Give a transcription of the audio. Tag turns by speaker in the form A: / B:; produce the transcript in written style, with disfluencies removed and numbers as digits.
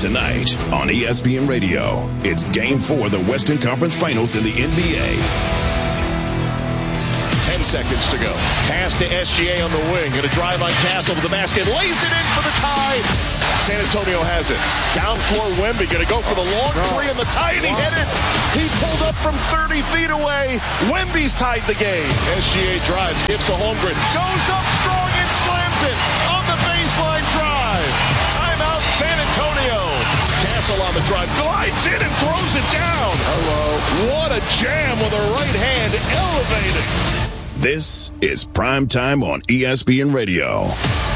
A: Tonight on ESPN Radio, it's Game 4 of the Western Conference Finals in the NBA.
B: 10 seconds to go. Pass to SGA on the wing. Going to drive on Castle to the basket. Lays it in for the tie. San Antonio has it. Down floor Wemby. Going to go for the long three and the tie, and he hit it. He pulled up from 30 feet away. Wemby's tied the game. SGA drives. Gives to Holmgren. Goes up strong and slams it on the baseline drive. Timeout San Antonio. Castle on the drive. Glides in and throws it down. Hello. What a jam with a right hand elevating.
A: This is Prime Time on ESPN Radio.